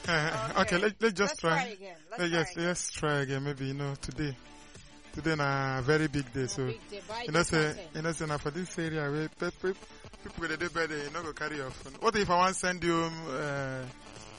Okay, let's just Let's try try. again. Let's try again. Maybe today. Today na very big day, so Big day. Buy say this content. now for this area where people go dey birthday, go carry your phone. What if I want send you